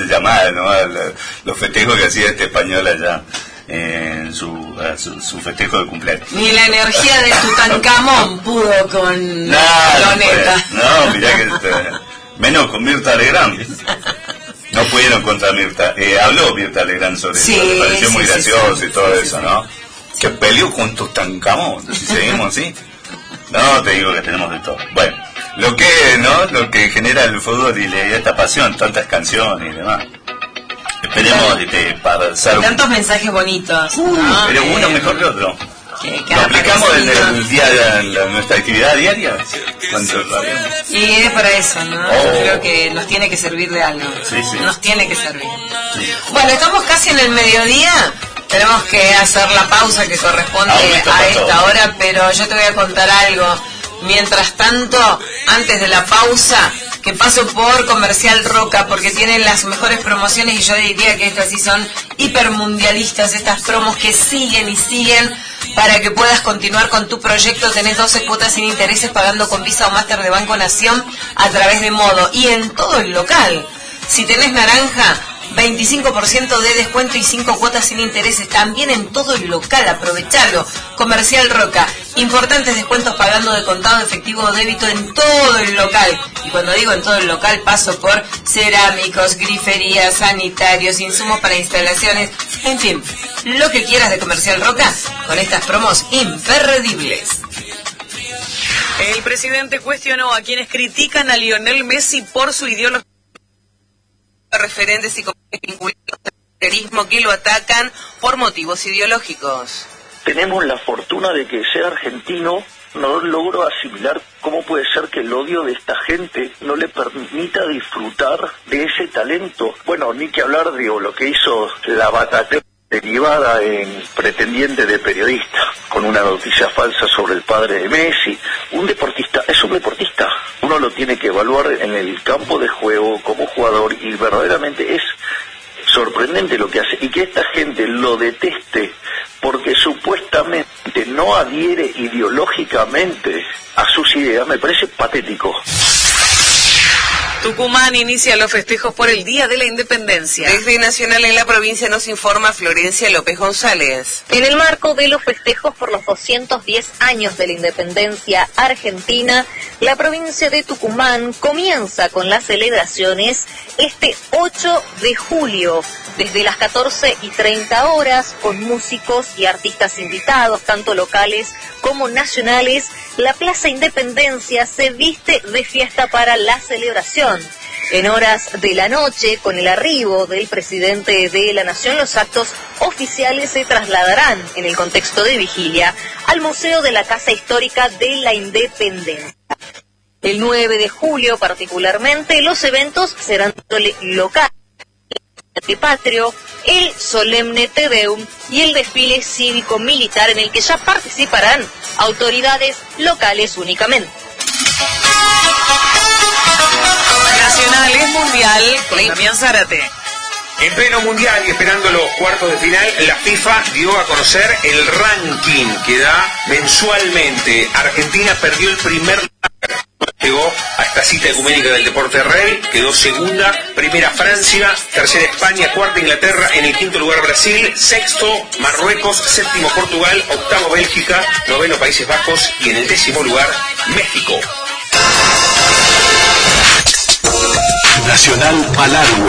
llamada, ¿no? Los festejos que hacía este español allá en su festejo de cumpleaños. Ni la energía de Tutankamón pudo con Loneta. No, mirá que menos con Mirta Legrand. No pudieron contra Mirta. Habló Mirta Legrand sobre eso, le pareció muy gracioso y todo eso, ¿no? Que peleó con Tutankamón, si seguimos así. No, te digo que tenemos de todo. Bueno, lo que genera el fútbol y esta pasión, tantas canciones y demás. Esperemos pasar tantos mensajes bonitos, ¿no? Pero uno mejor que otro. ¿Lo aplicamos en el día de nuestra actividad diaria? Y es para eso, ¿no? Yo creo que nos tiene que servir de algo. Sí. Nos tiene que servir. Sí. Bueno, estamos casi en el mediodía. Tenemos que hacer la pausa que corresponde a esta hora, pero yo te voy a contar algo. Mientras tanto, antes de la pausa, que paso por Comercial Roca, porque tienen las mejores promociones y yo diría que estas sí son hipermundialistas, estas promos que siguen y siguen para que puedas continuar con tu proyecto. Tenés 12 cuotas sin intereses pagando con Visa o Master de Banco Nación a través de Modo y en todo el local. Si tenés naranja, 25% de descuento y 5 cuotas sin intereses también en todo el local. Aprovechalo. Comercial Roca, importantes descuentos pagando de contado, efectivo o débito en todo el local. Y cuando digo en todo el local, paso por cerámicos, griferías, sanitarios, insumos para instalaciones, en fin, lo que quieras de Comercial Roca con estas promos imperdibles. El presidente cuestionó a quienes critican a Lionel Messi por su ideología, referentes y vinculados al terrorismo que lo atacan por motivos ideológicos. Tenemos la fortuna de que ser argentino no logro asimilar cómo puede ser que el odio de esta gente no le permita disfrutar de ese talento. Bueno, ni que hablar de lo que hizo la batatera derivada en pretendiente de periodista, con una noticia falsa sobre el padre de Messi. Un deportista es un deportista, uno lo tiene que evaluar en el campo de juego como jugador y verdaderamente es sorprendente lo que hace y que esta gente lo deteste porque supuestamente no adhiere ideológicamente a sus ideas, me parece patético. Tucumán inicia los festejos por el Día de la Independencia. Desde Nacional en la provincia nos informa Florencia López González. En el marco de los festejos por los 210 años de la independencia argentina, la provincia de Tucumán comienza con las celebraciones este 8 de julio, desde las 14:30 horas, con músicos y artistas invitados, tanto locales como nacionales. La Plaza Independencia se viste de fiesta para la celebración. En horas de la noche, con el arribo del presidente de la Nación, los actos oficiales se trasladarán, en el contexto de vigilia, al Museo de la Casa Histórica de la Independencia. El 9 de julio, particularmente, los eventos serán locales. El patrio, el solemne Te Deum y el desfile cívico-militar en el que ya participarán autoridades locales únicamente. Nacional es mundial con Damián Zárate. En pleno mundial y esperando los cuartos de final, la FIFA dio a conocer el ranking que da mensualmente. Argentina perdió el primer lugar, llegó a esta cita ecuménica del deporte rey, quedó segunda, primera Francia, tercera España, cuarta Inglaterra, en el quinto lugar Brasil, sexto Marruecos, séptimo Portugal, octavo Bélgica, noveno Países Bajos y en el 10º lugar México. Nacional Malargüe.